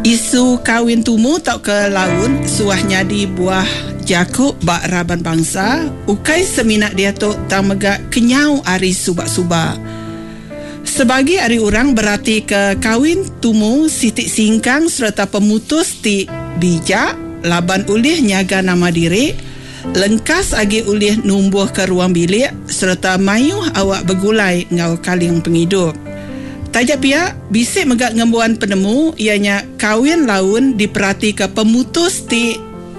Isu kahwin tumu tak ke laun suahnya di buah Jakub bak raban bangsa ukai seminat dia tu tang megak kenyau ari subak-subak. Sebagi ari orang berarti ke kahwin tumu sitik singkang serta pemutus ti bijak laban ulih nyaga nama diri lengkas agi ulih numbuh ke ruang bilik serta mayuh awak bergulai ngau kaling penghidup. Tajak pihak bisik megak ngembuan penemu ianya kahwin laun diperhati ke pemutus ti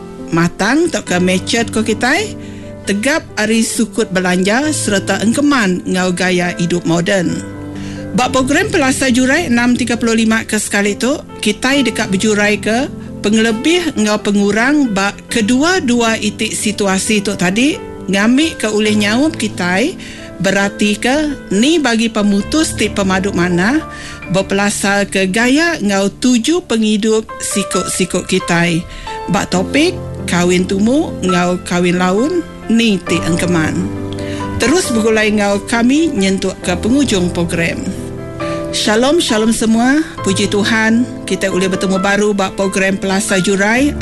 matang tak ke macet ko kitai tegap ari sukut belanja serta engkeman ngau gaya hidup moden. Bak program Pelasa Jurai 635 ke sekali tu kitai dekat berjurai ke pengelebih ngau pengurang bak kedua-dua itik situasi tu tadi ngambil ke ulih nyawup kitai berarti ke ni bagi pemutus ti pemaduk mana berpelasal ke gaya ngau tuju penghidup sikut-sikut kitai. Bak topik kahwin tumu ngau kahwin laun ni ti engkeman. Terus bergulai ngau kami nyentuh ke penghujung program. Shalom semua. Puji Tuhan kita boleh bertemu baru bak program Pelasa Jurai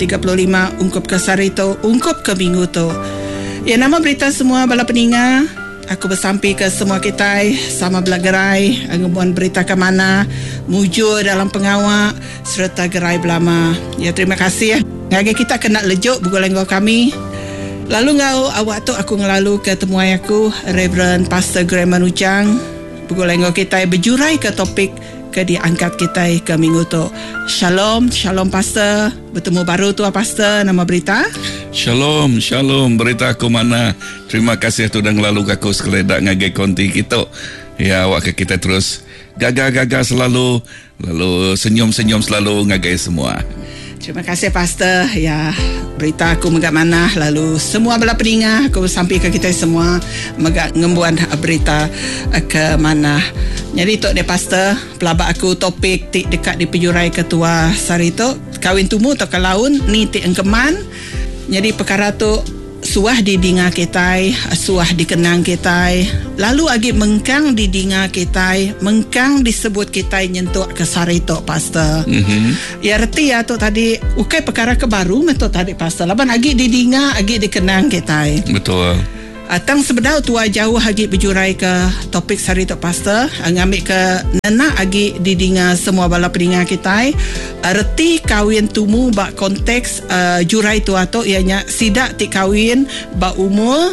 635 ungkup ke Sarito ungkup ke minggu tu. Ya nama berita semua bala peninga. Aku bersampi ke semua kita sama belagerai ngebuan berita ke mana mujur dalam pengawak serta gerai belama. Ya terima kasih ya. Ngage kita kena lejuk bergoleng kami. Lalu ngau awak tu aku ngelalu ke temuai aku Reverend Pastor Graham Manujang bergoleng kita berjurai ke topik ke diangkat kita ke minggu tu. Shalom Pastor. Bertemu baru tu Pastor nama berita. Shalom berita aku mana. Terima kasih tu dan lalu aku sekeledak ngagai konti kita. Ya awak kita terus gagah selalu lalu senyum selalu ngagai semua. Terima kasih Pastor. Ya berita aku megak mana lalu semua bala peninga aku sampai ke kita semua megak ngembuan berita ke mana. Jadi tok de Pastor pelabak aku topik tik dekat di pejurai ketua Sarito kahwin tumu atau ke laun ni tik engkeman. Jadi perkara tu suah di dinga kita, suah dikenang kita, lalu agi mengkang di dinga kita, mengkang disebut kita nyentuh ke Sarito Pastor. Ya reti ya tu tadi ukai perkara kebaru metu tadi Pastor. Laban agi di dinga, agi dikenang kita. Betul. Tang sebedau tua jauh agi berjurai ke topik Sarito Pastor ngambil ke nena agi didinga semua bala peninga kita reti kahwin tumu bak konteks jurai tua tu ianya sidak ti kahwin bak umur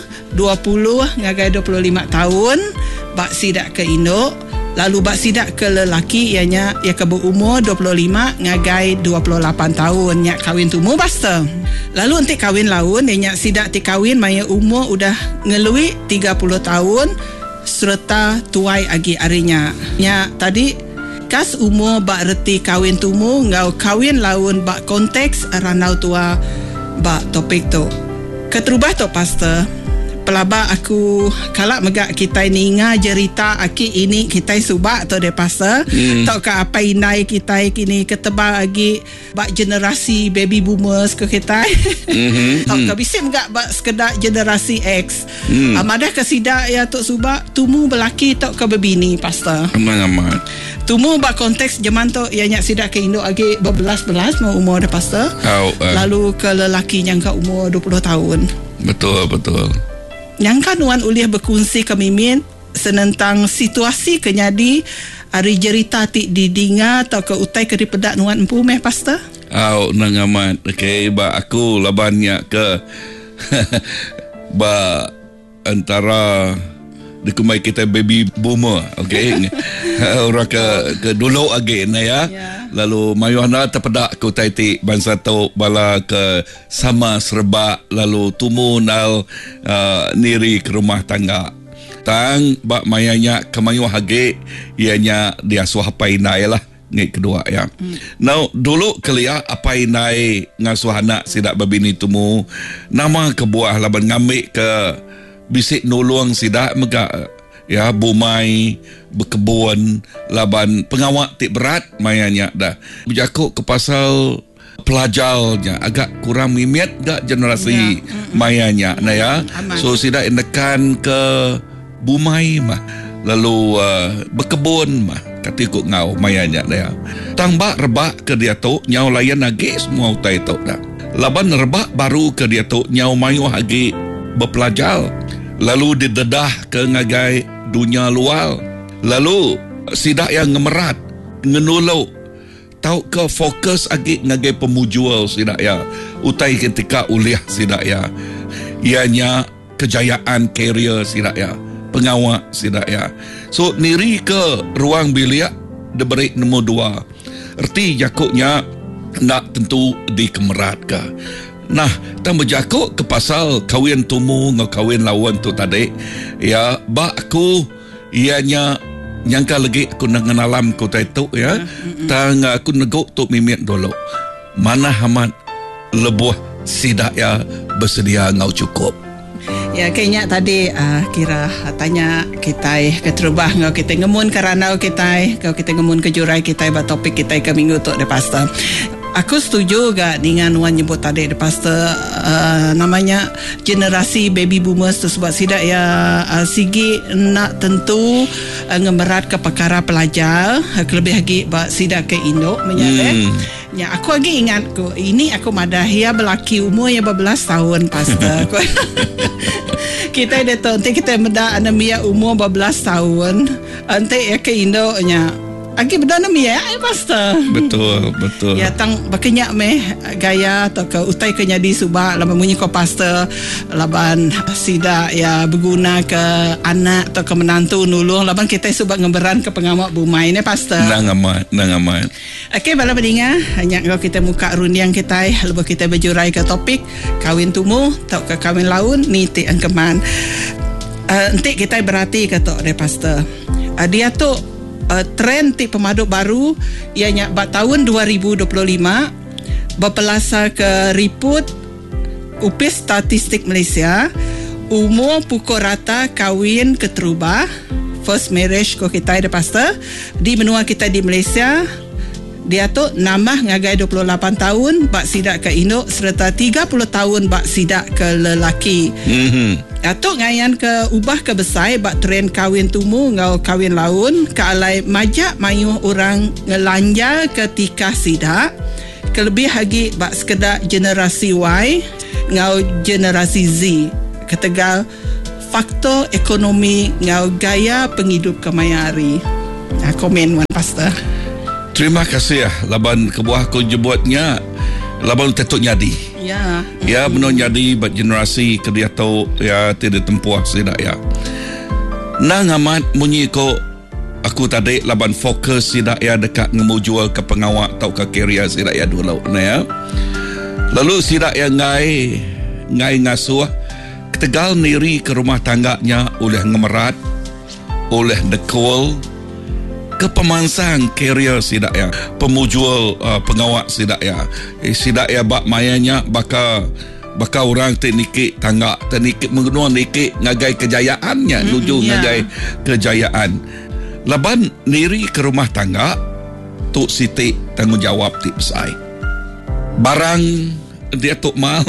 20 ngagai 25 tahun bak sidak ke Indo. Lalu bak sidak ke lelaki ianya ia ke berumur 25 ngagai 28 tahun nyak kahwin tumu Pastor. Lalu untuk kahwin laun ianya sidak ti kahwin maya umur udah ngelui 30 tahun serta tuai agi arinya. Nya tadi kas umur bak reti kahwin tumu ngau kahwin laun bak konteks ranau tua bak topik tu. Keterubah tu Pastor. Pelaba aku kalak megak kita ninga cerita aki ini kita subak atau de Pastor tau ka apa inai kita kini ketebal lagi bak generasi baby boomers ke kita tau ka bisik megak bak sekedar generasi X amadah kesida ya tok subak tumu belaki tau ka bebini Pastor aman tumu bak konteks zaman tu ianya sidak ke Indo agi berbelas-belas mau umur de Pastor lalu ke lelaki yang ka umur 20 tahun betul yang kan wan uliah berkongsi kemimin senentang situasi kenyadi ari cerita ti didinga atau ke utai ke dipedak nuan empu meh Pastor. Nang amat. Okay, ba aku labannya ke ba antara dikumai kita baby boomer, okay. Orang ke dulu again ya. Lalu mayuhna terpedak ke utai ti bangsa tau bala ke sama serba lalu tumunal niri ke rumah tangga. Tang bak mayanya kemayuh hage ianya dia suhapai nai lah ngit kedua ya. Now dulu kelia apa nai ngasuh anak sidak babini tumu nama kebuah laban ngambil ke bisik nolong sidak megak ya bumai berkebun laban pengawak tik berat mayanya dah berjakuk ke pasal pelajarnya agak kurang mimiat gak generasi mayanya nah ya so sidak indekan ke bumai mah lalu berkebun mah kata ikut ngau mayanya dia tang ba rebak ke dia tu nyau layan lagi semua utai tu dah laban rebak baru ke dia tu nyau mayu lagi berpelajar lalu didedah ke ngagai dunia luar lalu sidak yang ngemerat ngenuluk tau ke fokus lagi ngagai pemujual sidak ya utai ketika uliah sidak ya ianya kejayaan karier sidak ya pengawak sidak ya so niri ke ruang bilik diberi nombor 2 erti jakuknya nak tentu dikemerat ke nah tam berjakuk ke pasal kawin tumu ngau kawin lawan tu tadi ya bak aku ianya nyangka lagi aku ngengalam ku tu ya tang aku neguk tu mimit dulu mana hamat lebuh sidak ya bersedia ngau cukup. Ya, kayaknya tadi kira tanya kita keterubah ngau kita ngemun karena kita ngemun ke jurai kita buat topik kita ke minggu tu de pastor. Aku setuju gak dengan wan nyebut tadi de pastor namanya generasi baby boomers tu sebab sidak ya sigi nak tentu ngemerat ke perkara pelajar lebih lagi buat sidak ke Indo menyata. Ya, aku lagi ingat ini aku madahia belaki umur yang 12 tahun pastor. Kita dah tahu nanti kita benda anemia umur 12 tahun nanti ya ke Indo nya lagi benda anemia pastor. Betul ya tang bakenyak meh gaya atau ke utai ke nyadi subak laban bunyi ko pastor laban sida ya berguna ke anak atau ke menantu nulung laban kita subak ngeberan ke pengamak bumai ni pastor nang amat okey bala bedinga hanya kalau kita muka rundiang kita lepas kita berjurai ke topik kawin tumu atau ke kawin laun ni ti angkeman nanti kita berarti kata de pastor dia tu trend ti pemaduk baru ianya tahun 2025 berpelasar ke report Upis Statistik Malaysia umur pukul rata kawin keterubah first marriage ko kita de pastor di benua kita di Malaysia dia tu nambah ngagai 28 tahun bak sidak ke Indo serta 30 tahun bak sidak ke lelaki. Atuk ngayan ke ubah ke besai bak tren kawin tumu ngau kawin laun ke alai majak mayu orang ngelanja ketika sidak kelebih lagi bak sekedar generasi Y ngau generasi Z ketegal faktor ekonomi ngau gaya penghidup kemayari. Komen wan pastor. Terima kasih laban kebuah ko jebutnya laban tetuk nyadi. Ya benar nyadi buat generasi ke dia tahu ya tidak tempuh sidak ya. Nang amat munyi ko aku tadi laban fokus sidak ya dekat ngemujual ke pengawak atau ke karier sidak ya dulu ya. Lalu sidak ya ngai ngasuh ketegal niri ke rumah tangganya oleh ngemerat oleh dekol ke pemansang karier sidak ya pemujual pengawak sidak ya sidak ya bak mayanya bakal orang teknik tangga teknik mengenua nikik ngagai kejayaannya nuju ngagai kejayaan laban niri ke rumah tangga tu siti tanggungjawab ti besai barang dia tu mal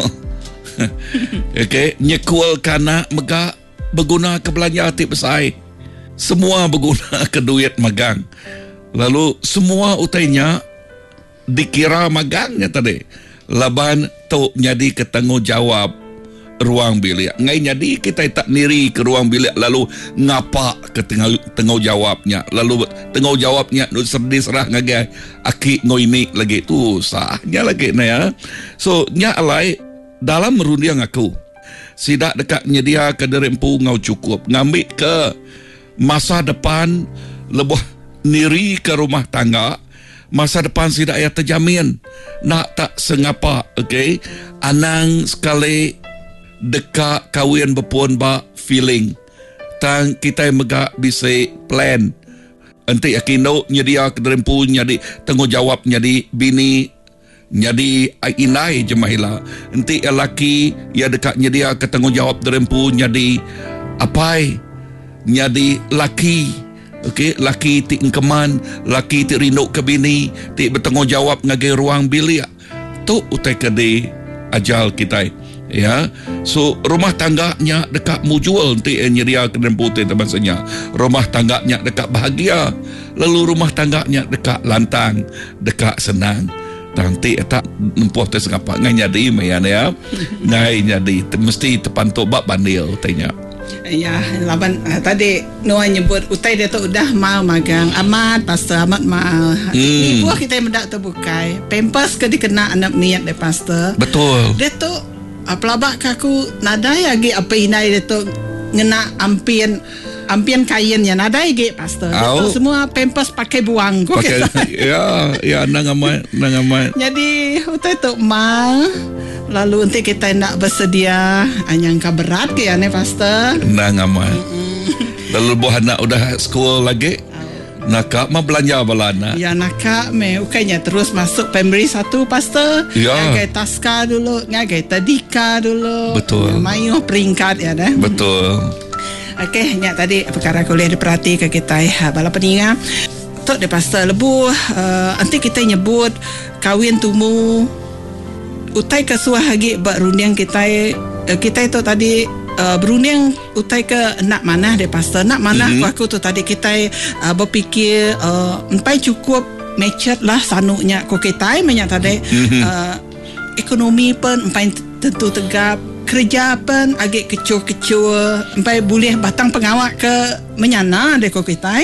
okey nyekul kana mega berguna ke belanja ti besai semua berguna ke duit magang. Lalu semua utainya dikira magangnya tadi. Laban tu nyadi ke tanggungjawab ruang bilik. Ngai nyadi kita tak niri ke ruang bilik lalu ngapa ke tanggungjawabnya. Lalu tanggungjawabnya diserah ngagai aki ngoini lagi tu sahnya lagi na ya. So nya alai dalam merundiang aku sidak dekat nyedia ke derempu ngau cukup ngambil ke masa depan lebuh niri ke rumah tangga masa depan sidak ya terjamin nak tak sengapa okey anang sekali dekat kawin berpuan ba feeling tang kita mega bisa plan nanti yakino nyedia kedrempu nyadi tanggungjawab nyadi bini nyadi inai jemahila nanti lelaki ya dekat nyedia ke tanggungjawab derempu nyadi apai nyadi laki okey laki ti engkeman laki ti rindu ke bini ti bertanggungjawab ngagai ruang bilik tu utai kede ajal kita Ya, so rumah tangganya dekat mujual nanti nyeria kedai putih teman-teman. Rumah tangganya dekat bahagia. Lalu rumah tangganya dekat lantang, dekat senang. Nanti tak nempuh tes ngapa ngai nyadi mayan ya. Ngai nyadi mesti tepantok bab bandil tanya. Ya, laban tadi Noah nyebut utai dia tu udah mau magang amat pastor amat mau. Ibu kita yang mendak terbukai. Pampers ke dikena anak niat deh pastor. Betul. Dia tu pelabak kaku nadai lagi apa inai dia tu ngena ampian kainnya nadai lagi pastor. Dia tu semua pampers pakai buang kok. Ya nang amat. Jadi utai tu mau. Lalu nanti kita nak bersedia anyangka berat ke ya ne pastor. Nang amat. Lalu buah anak udah sekolah lagi. Nakak mah belanja balana. Ya nakak me ukainya terus masuk primary 1 pastor. Ya. Ngagai taska dulu, ngagai tadika dulu. Betul. Mayu peringkat ya dah. Betul. Okey, nya tadi perkara kuliah diperhati ke kita bala peninga. Tok de pastor lebu nanti kita nyebut kawin tumu utai ke suah lagi bak runding kita itu tadi berunding utai ke nak mana de pastor nak mana aku tu tadi kita berfikir empai cukup macet lah sanuknya ko kita banyak tadi ekonomi pun empai tentu tegap kerja pun agak kecil-kecil empai boleh batang pengawak ke menyana de ko kita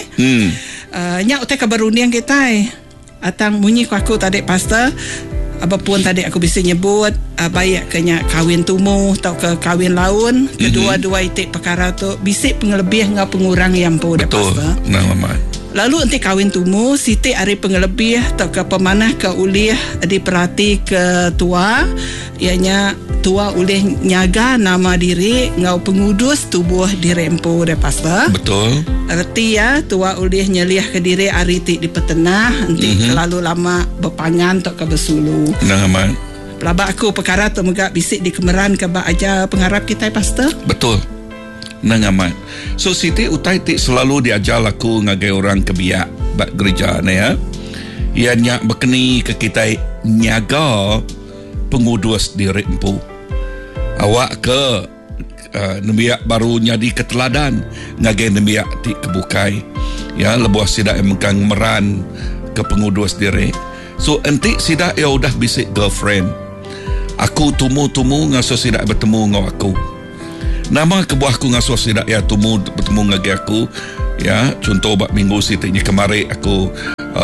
nya utai ke berunding kita atang bunyi aku tadi pastor apapun tadi aku bisa nyebut baik kena kawin tumu atau ke kawin laun kedua-dua itik perkara tu bisik pengelebih dengan pengurang yang pun betul nama. Lalu nanti kawin tumu siti hari pengelebih atau ke pemanah ke ulih diperhati ke tua ianya tua ulih nyaga nama diri ngau pengudus tubuh dirempu de pastor. Betul. Erti ya tua ulih nyeliah ke diri hari ti di petenah nanti terlalu lama berpangan tok ke bersulu. Nah aman. Pelabak aku perkara tu megak bisik di kemeran ke bak aja pengharap kita pastor. Betul. Nang aman. So Siti utai ti selalu diajar aku ngagai orang kebiak bak gereja ni ya. Ia nyak berkeni ke kita nyaga pengudus diri empu. Awak ke nembiak baru nyadi keteladan ngagai nembiak ti kebukai. Ya lebuah sidak yang megang meran ke pengudus diri. So enti sidak ya udah bisik girlfriend. Aku tumu ngaso sidak bertemu ngau aku. Nama kebuahku ngasuh sidak ya bertemu ngagi aku ya contoh bak minggu sitiknya kemarin aku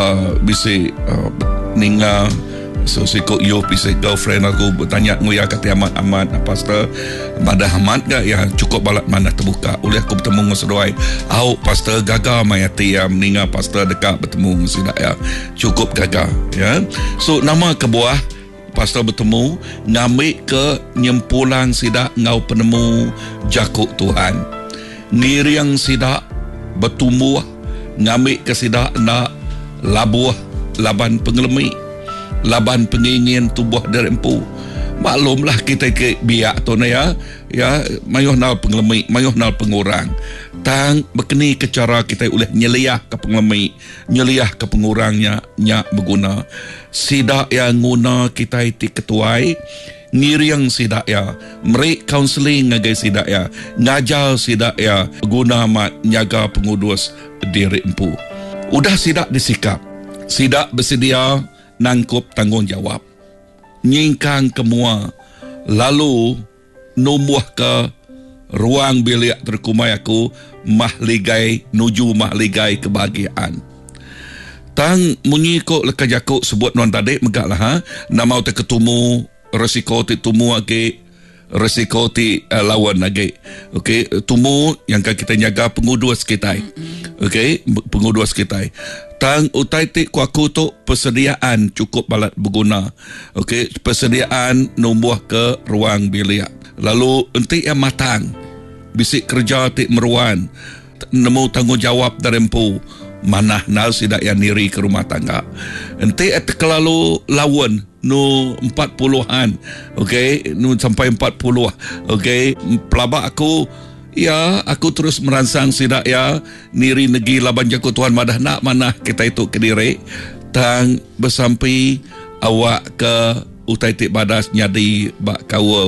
bisa ninga so siko yo bisa girlfriend aku bertanya nguya kata amat pastor madah amat gak ya cukup balat mana terbuka oleh aku bertemu ngeseduai pastor gagal mayati ya meninga pastor dekat bertemu ngesidak ya cukup gagal ya so nama kebuah pastor bertemu ngambil ke nyempulang sidak ngau penemu jakuk Tuhan ngiriang sidak bertumbuh ngambil ke sidak nak labuh laban pengelemi laban pengingin tubuh derempu maklumlah kita ke biak tu ya mayuh nal pengelemi mayuh nal pengurang tang berkeni ke cara kita boleh nyeliah ke pengelemi nyeliah ke pengurangnya nyak berguna sidak yang guna kita iti ketuai ngiriang sidak ya merik counseling ngagai sidak ya ngajar sidak ya guna mat nyaga pengudus diri empu udah sidak disikap sidak bersedia nangkup tanggungjawab nyingkang kemua lalu numbuh ke ruang bilik terkumai aku nuju mahligai kebahagiaan tang munyi kok lekas jakuk sebut nuan tadi megak lah nama utak ketemu resiko ti tumu age resiko ti lawan age okey tumu yang kita jaga pengudus kita okey pengudus kita tang utai ti ku aku tu persediaan cukup balat berguna okey persediaan numbuh ke ruang bilik lalu enti yang matang bisik kerja ti meruan nemu tanggungjawab darempu manah nal sidak yang niri ke rumah tangga enti kelalu lawan nu 40-an okey nu sampai 40 okey pelabak aku ya aku terus merangsang sidak ya niri negi laban jaku Tuhan madah nak manah kita itu kediri tang bersampai awak ke utai tik badas nyadi bak kawal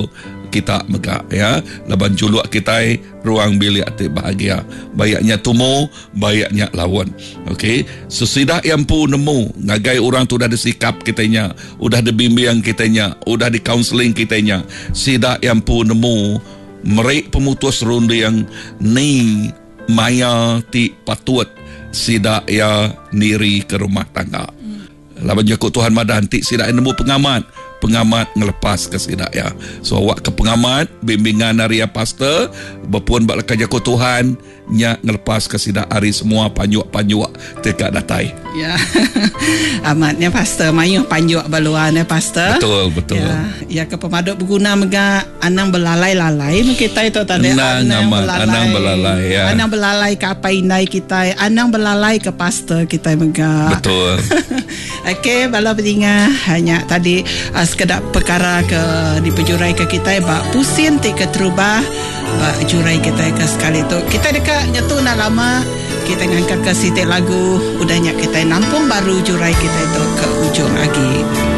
kita mega ya. Laban juluk kita ruang bilik hati bahagia. Bayaknya tumu, bayaknya lawan. Okey. Sesudah yang pun nemu ngagai orang tu dah ada sikap kitanya, udah ada bimbingan kitanya, udah di counseling kitanya. Sidak yang pun nemu merik pemutus ronde yang ni maya ti patut sidak ya niri ke rumah tangga. Laban jakut Tuhan madan ti sidak nemu pengamat ngelepas ke sidak ya. So awak ke pengamat bimbingan dari pastor berpuan bak lekat jakut Tuhan nya ngelepas ke sidak hari semua panjuak dekat datai. Ya. Amatnya pastor mayuh panjuak baluan ya pastor. Betul. Ya ke pemaduk berguna mega anang belalai-lalai kita itu tadi anang belalai. Ya. Anang belalai ke apa inai kita, anang belalai ke pastor kita mega. Betul. Okey, bala pendengar hanya tadi sekedar perkara ke dipejurai ke kita bak pusing ti ke terubah bak jurai kita ke sekali tu. Kita dekat nyatu nak lama kita ngangkat ke sitik lagu udahnya kita nampung baru jurai kita itu ke ujung lagi.